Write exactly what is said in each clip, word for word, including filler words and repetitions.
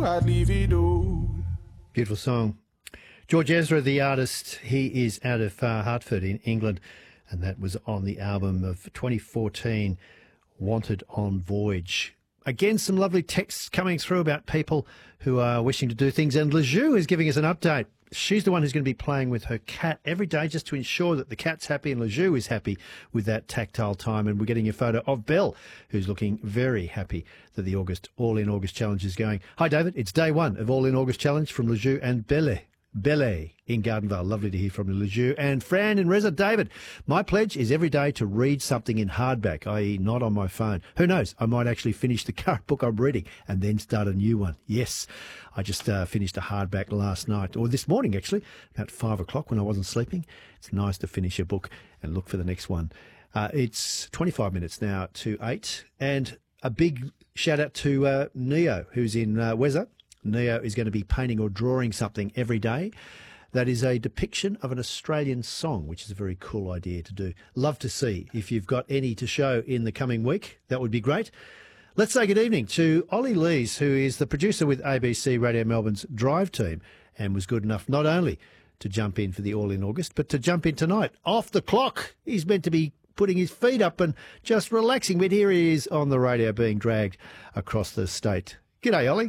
I'd leave it all. Beautiful song. George Ezra, the artist, he is out of uh, Hartford in England, and that was on the album of twenty fourteen, Wanted on Voyage. Again, some lovely texts coming through about people who are wishing to do things, and Lejou is giving us an update. She's the one who's going to be playing with her cat every day just to ensure that the cat's happy and Lejou is happy with that tactile time. And we're getting a photo of Belle, who's looking very happy that the August All In August Challenge is going. Hi, David. It's day one of All In August Challenge from Lejou and Belle. Belle in Gardenvale. Lovely to hear from Lejou. And Fran in Reza. David, my pledge is every day to read something in hardback, that is not on my phone. Who knows? I might actually finish the current book I'm reading and then start a new one. Yes, I just uh, finished a hardback last night, or this morning actually, about five o'clock when I wasn't sleeping. It's nice to finish a book and look for the next one. Uh, it's twenty-five minutes now to eight. And a big shout out to uh, Neo, who's in uh, Weza. Neo is going to be painting or drawing something every day that is a depiction of an Australian song, which is a very cool idea to do. Love to see. If you've got any to show in the coming week, that would be great. Let's say good evening to Ollie Lees, who is the producer with A B C Radio Melbourne's Drive Team and was good enough not only to jump in for the All In August, but to jump in tonight. Off the clock. He's meant to be putting his feet up and just relaxing, but here he is on the radio being dragged across the state. G'day, Ollie.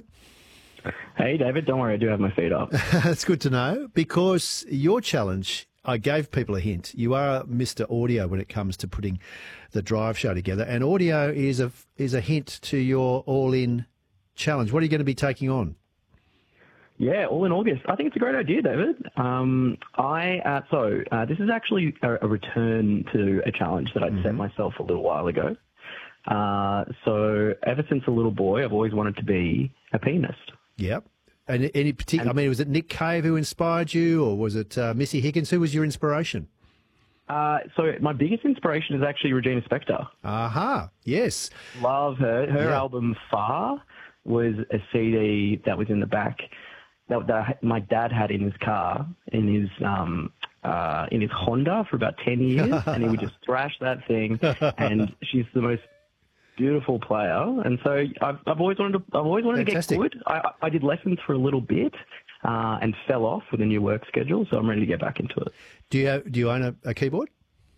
Hey, David, don't worry, I do have my feet up. That's good to know, because your challenge, I gave people a hint. You are Mister Audio when it comes to putting the drive show together, and audio is a, is a hint to your all-in challenge. What are you going to be taking on? Yeah, All In August. I think it's a great idea, David. Um, I uh, So uh, this is actually a, a return to a challenge that I'd mm-hmm. set myself a little while ago. Uh, so ever since a little boy, I've always wanted to be a pianist. Yep. And any particular, I mean, was it Nick Cave who inspired you, or was it uh, Missy Higgins? Who was your inspiration? Uh, so my biggest inspiration is actually Regina Spektor. Aha, yes. Love her. Her yeah. album Far was a C D that was in the back that, that my dad had in his car, in his um, uh, in his Honda for about ten years, and he would just thrash that thing. And she's the most beautiful player, and so I've, I've always wanted to. I've always wanted Fantastic. to get good. I, I did lessons for a little bit, uh, and fell off with a new work schedule. So I'm ready to get back into it. Do you do you own a, a keyboard?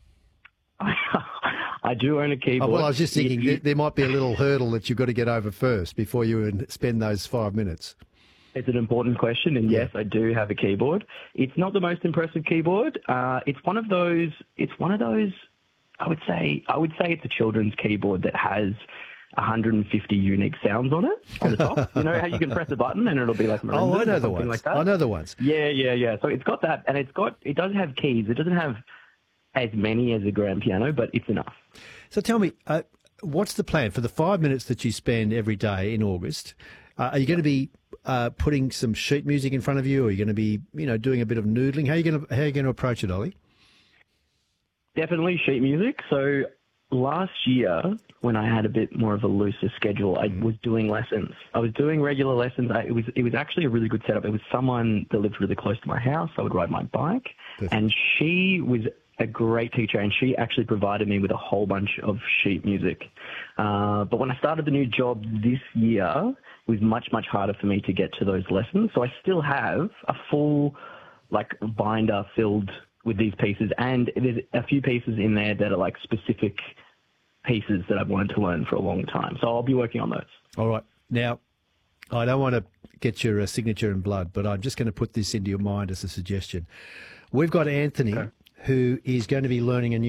I do own a keyboard. Oh, well, I was just thinking you, there, there might be a little hurdle that you've got to get over first before you spend those five minutes. It's an important question, and yes, I do have a keyboard. It's not the most impressive keyboard. Uh, it's one of those. It's one of those. I would say I would say it's a children's keyboard that has one hundred fifty unique sounds on it on the top. You know how you can press a button and it'll be like marimba, oh, I know the ones. Like that? I know the ones. Yeah, yeah, yeah. So it's got that, and it's got it does have keys. It doesn't have as many as a grand piano, but it's enough. So tell me, uh, what's the plan for the five minutes that you spend every day in August? Uh, are you going to be uh, putting some sheet music in front of you, or are you going to be, you know, doing a bit of noodling? How are you going to how are you going to approach it, Ollie? Definitely sheet music. So last year, when I had a bit more of a looser schedule, I was doing lessons. I was doing regular lessons. I, it was it was actually a really good setup. It was someone that lived really close to my house. I would ride my bike, Perfect. And she was a great teacher, and she actually provided me with a whole bunch of sheet music. Uh, but when I started the new job this year, it was much, much harder for me to get to those lessons. So I still have a full, like, binder filled with these pieces, and there's a few pieces in there that are like specific pieces that I've wanted to learn for a long time. So I'll be working on those. All right. Now, I don't want to get your uh, signature in blood, but I'm just going to put this into your mind as a suggestion. We've got Anthony, okay. who is going to be learning a new